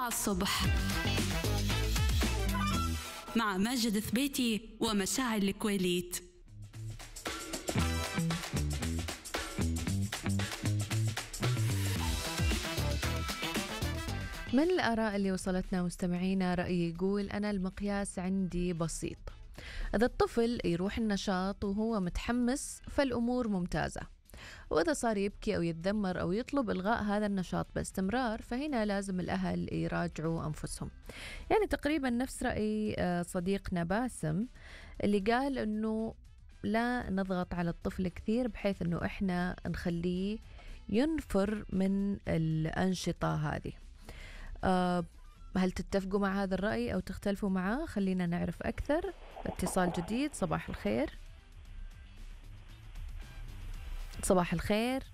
7 الصبح مع ماجد ثبيتي ومشاعل الكويليت. من الآراء اللي وصلتنا مستمعينا رأي يقول أنا المقياس عندي بسيط، إذا الطفل يروح النشاط وهو متحمس فالأمور ممتازة، وإذا صار يبكي أو يتذمر أو يطلب إلغاء هذا النشاط باستمرار فهنا لازم الأهل يراجعوا أنفسهم. يعني تقريبا نفس رأي صديقنا باسم اللي قال أنه لا نضغط على الطفل كثير بحيث أنه إحنا نخليه ينفر من الأنشطة هذه. هل تتفقوا مع هذا الرأي أو تختلفوا معاه؟ خلينا نعرف أكثر. اتصال جديد. صباح الخير. صباح الخير.